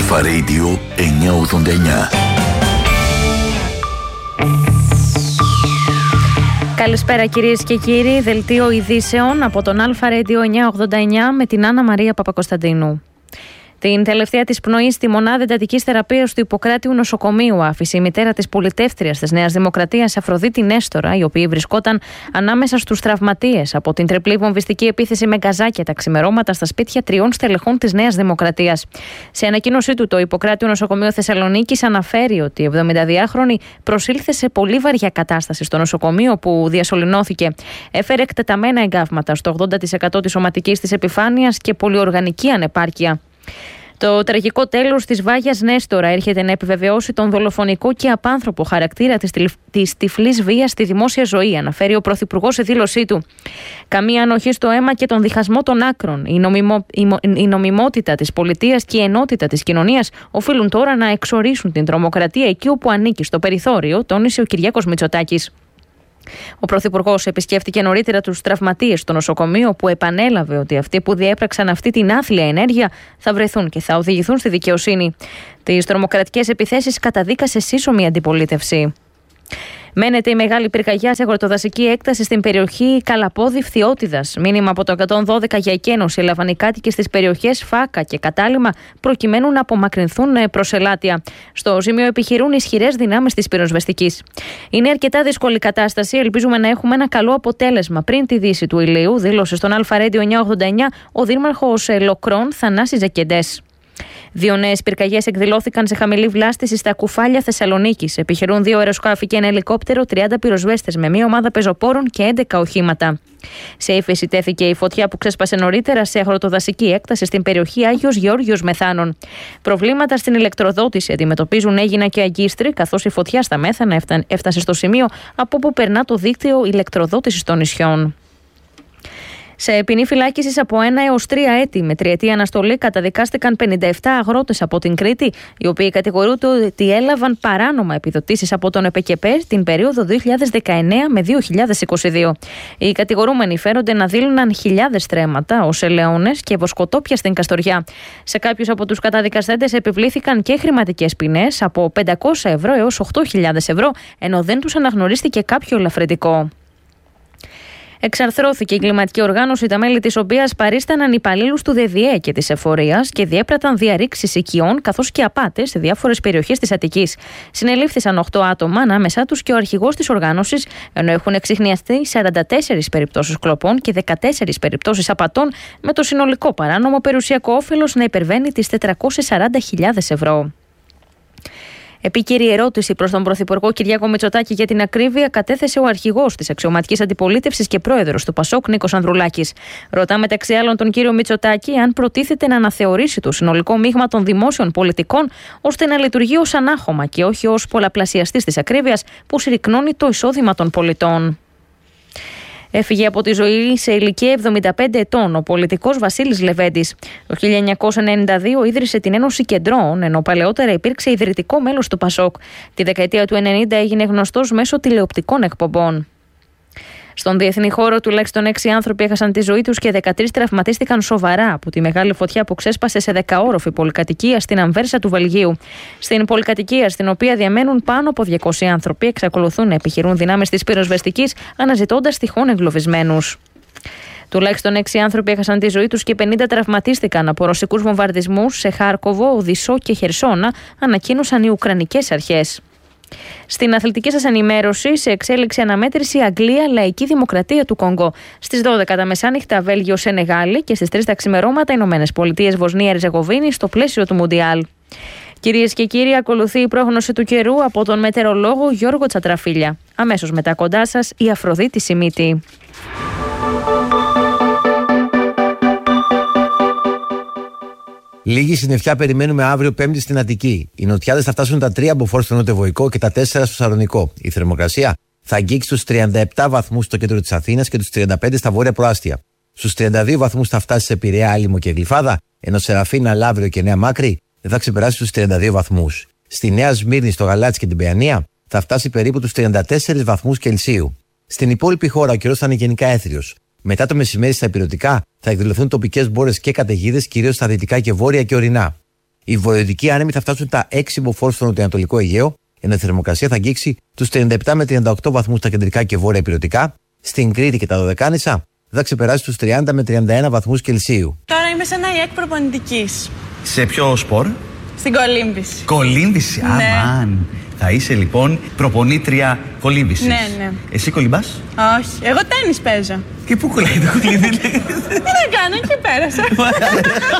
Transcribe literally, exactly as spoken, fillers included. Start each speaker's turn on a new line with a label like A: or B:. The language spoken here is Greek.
A: Αλφα Radio εννιακόσια ογδόντα εννιά.
B: Καλησπέρα κυρίες και κύριοι, δελτίο ειδήσεων από τον Αλφα Radio εννιακόσια ογδόντα εννιά με την Άννα Μαρία Παπακοσταντίνου. Την τελευταία της πνοή στη μονάδα εντατικής θεραπείας του Ιπποκράτειου νοσοκομείου άφησε η μητέρα της πολιτεύτριας της Νέας Δημοκρατίας, Αφροδίτη Νέστορα, η οποία βρισκόταν ανάμεσα στους τραυματίες από την τριπλή βομβιστική επίθεση με γκαζάκια τα ξημερώματα στα σπίτια τριών στελεχών της Νέας Δημοκρατίας. Σε ανακοίνωσή του, το Ιπποκράτειο Νοσοκομείο Θεσσαλονίκης αναφέρει ότι η εβδομηνταδυάχρονη προσήλθε σε πολύ βαριά κατάσταση στο νοσοκομείο που διασωληνώθηκε. Έφερε εκτεταμένα εγκάβματα στο ογδόντα τοις εκατό της σωματικής της επιφάνειας και πολυοργανική ανεπάρκεια. Το τραγικό τέλος της Βάγιας Νέστορα έρχεται να επιβεβαιώσει τον δολοφονικό και απάνθρωπο χαρακτήρα της, της τυφλής βίας στη δημόσια ζωή, αναφέρει ο Πρωθυπουργός σε δήλωσή του. Καμία ανοχή στο αίμα και τον διχασμό των άκρων, η, νομιμο, η, η νομιμότητα της πολιτείας και η ενότητα της κοινωνίας οφείλουν τώρα να εξορίσουν την τρομοκρατία εκεί όπου ανήκει, στο περιθώριο, τόνισε ο Κυριάκος Μητσοτάκης. Ο Πρωθυπουργός επισκέφτηκε νωρίτερα τους τραυματίες στο νοσοκομείο, που επανέλαβε ότι αυτοί που διέπραξαν αυτή την άθλια ενέργεια θα βρεθούν και θα οδηγηθούν στη δικαιοσύνη. Τις τρομοκρατικές επιθέσεις καταδίκασε σύσσωμη αντιπολίτευση. Μένεται η μεγάλη πυρκαγιά σε αγροτοδασική έκταση στην περιοχή Καλαπόδη Φθιώτιδας. Μήνυμα από το εκατόν δώδεκα για εκένωση έλαβαν οι κάτοικοι στις περιοχές Φάκα και Κατάλημα προκειμένου να απομακρυνθούν προς ελάτια. Στο σημείο επιχειρούν ισχυρές δυνάμεις της πυροσβεστικής. Είναι αρκετά δύσκολη κατάσταση. Ελπίζουμε να έχουμε ένα καλό αποτέλεσμα πριν τη δύση του ηλίου, δήλωσε στον Αλφα Radio εννιακόσια ογδόντα εννιά ο δήμαρχος Λοκρών Θανάσης Ζακεντές. Δύο νέες πυρκαγιές εκδηλώθηκαν σε χαμηλή βλάστηση στα Κουφάλια Θεσσαλονίκης. Επιχειρούν δύο αεροσκάφη και ένα ελικόπτερο, τριάντα πυροσβέστες με μία ομάδα πεζοπόρων και έντεκα οχήματα. Σε ύφεση τέθηκε η φωτιά που ξέσπασε νωρίτερα σε αγροτοδασική έκταση στην περιοχή Άγιος Γεώργιος Μεθάνων. Προβλήματα στην ηλεκτροδότηση αντιμετωπίζουν Αίγινα και Αγκίστρη, καθώς η φωτιά στα Μέθανα έφτασε στο σημείο από όπου περνά το δίκτυο ηλεκτροδότησης των νησιών. Σε ποινή φυλάκισης από ένα έως τρία έτη με τριετή αναστολή καταδικάστηκαν πενήντα επτά αγρότες από την Κρήτη, οι οποίοι κατηγορούνται ότι έλαβαν παράνομα επιδοτήσεις από τον ΕΠΕΚΕΠΕ την περίοδο δύο χιλιάδες δεκαεννέα με δύο χιλιάδες είκοσι δύο. Οι κατηγορούμενοι φέρονται να δήλωναν χιλιάδες στρέμματα ως ελαιώνες και βοσκοτόπια στην Καστοριά. Σε κάποιους από τους καταδικαστέντες επιβλήθηκαν και χρηματικές ποινές από πεντακόσια ευρώ έως οκτώ χιλιάδες ευρώ, ενώ δεν τους αναγνωρίστηκε κάποιο ελαφρυντικό. Εξαρθρώθηκε η εγκληματική οργάνωση, τα μέλη της οποίας παρίσταναν υπαλλήλους του ΔΕΔΙΕ και της Εφορίας και διέπραταν διαρρήξεις οικειών καθώς και απάτες σε διάφορες περιοχές της Αττικής. Συνελήφθησαν οκτώ άτομα, ανάμεσά τους και ο αρχηγός της οργάνωσης, ενώ έχουν εξιχνιαστεί σαράντα τέσσερις περιπτώσεις κλοπών και δεκατέσσερις περιπτώσεις απατών, με το συνολικό παράνομο περιουσιακό όφελος να υπερβαίνει τις τετρακόσιες σαράντα χιλιάδες ευρώ. Επίκαιρη ερώτηση προς τον Πρωθυπουργό Κυριάκο Μητσοτάκη για την ακρίβεια κατέθεσε ο αρχηγός της αξιωματικής αντιπολίτευσης και πρόεδρος του Πασόκ, Νίκος Ανδρουλάκης. Ρωτά μεταξύ άλλων τον κύριο Μητσοτάκη αν προτίθεται να αναθεωρήσει το συνολικό μείγμα των δημόσιων πολιτικών ώστε να λειτουργεί ως ανάχωμα και όχι ως πολλαπλασιαστής της ακρίβειας που συρρικνώνει το εισόδημα των πολιτών. Έφυγε από τη ζωή σε ηλικία εβδομήντα πέντε ετών ο πολιτικός Βασίλης Λεβέντης. Το χίλια εννιακόσια ενενήντα δύο ίδρυσε την Ένωση Κεντρών, ενώ παλαιότερα υπήρξε ιδρυτικό μέλος του Πασόκ. Τη δεκαετία του ενενήντα έγινε γνωστός μέσω τηλεοπτικών εκπομπών. Στον διεθνή χώρο, τουλάχιστον έξι άνθρωποι έχασαν τη ζωή τους και δεκατρείς τραυματίστηκαν σοβαρά από τη μεγάλη φωτιά που ξέσπασε σε δεκαόροφη πολυκατοικία στην Αμβέρσα του Βελγίου. Στην πολυκατοικία, στην οποία διαμένουν πάνω από διακόσιοι άνθρωποι, εξακολουθούν να επιχειρούν δυνάμεις της πυροσβεστικής, αναζητώντας τυχόν εγκλωβισμένους. Τουλάχιστον έξι άνθρωποι έχασαν τη ζωή τους και πενήντα τραυματίστηκαν από ρωσικούς βομβαρδισμούς σε Χάρκοβο, Οδυσσό και Χερσόνα, ανακοίνωσαν οι Ουκρανικές αρχές. Στην αθλητική σας ενημέρωση, σε εξέλιξη αναμέτρηση Αγγλία Λαϊκή Δημοκρατία του Κονγκό. Στις δώδεκα τα μεσάνυχτα Βέλγιο Σενεγάλη και στις τρεις τα ξημερώματα Ηνωμένες Πολιτείες Βοσνία Ερζεγοβίνη στο πλαίσιο του Μουντιάλ. Κυρίες και κύριοι, ακολουθεί η πρόγνωση του καιρού από τον μετεωρολόγο Γιώργο Τσατραφίλια. Αμέσως μετά κοντά σας η Αφροδίτη Σιμίτη.
C: Λίγη συννεφιά περιμένουμε αύριο Πέμπτη στην Αττική. Οι νοτιάδες θα φτάσουν τα τρία μποφόρ στο νοτιοβοϊκό και τα τέσσερα στο Σαλονικό. Η θερμοκρασία θα αγγίξει τους τριάντα επτά βαθμούς στο κέντρο της Αθήνας και τους τριάντα πέντε στα βόρεια προάστια. Στους τριάντα δύο βαθμούς θα φτάσει σε Πειραιά, Άλυμο και Γλυφάδα, ενώ σε Ραφίνα, Λαύριο και Νέα Μάκρη δεν θα ξεπεράσει τους τριάντα δύο βαθμούς. Στη Νέα Σμύρνη, στο Γαλάτσι και την Παιανία θα φτάσει περίπου τους τριάντα τέσσερις βαθμούς Κελσίου. Στην υπόλοιπη χώρα ο καιρός θα είναι γενικά έθριος. Μετά το μεσημέρι στα ηπειρωτικά θα εκδηλωθούν τοπικές μπόρες και καταιγίδες, κυρίως στα δυτικά και βόρεια και ορεινά. Οι βορειοδυτικοί άνεμοι θα φτάσουν τα έξι μποφόρ στο νοτιοανατολικό Αιγαίο, ενώ η θερμοκρασία θα αγγίξει τους τριάντα επτά με τριάντα οκτώ βαθμούς στα κεντρικά και βόρεια ηπειρωτικά. Στην Κρήτη και τα Δωδεκάνησα θα ξεπεράσει τους τριάντα με τριάντα ένα βαθμούς Κελσίου.
D: Τώρα είμαι σε ένα ΙΕΚ προπονητικής.
E: Σε ποιο σπορ?
D: Στην κολύμβηση.
E: Κολύμβηση,
D: Ναι.
E: αμάν. Θα είσαι λοιπόν προπονήτρια κολύμβησης.
D: Ναι, ναι.
E: Εσύ κολυμπάς?
D: Όχι, εγώ τένις παίζω.
E: Και πού κολλάει το κολύμβη?
D: Τι να κάνω, εκεί πέρασα.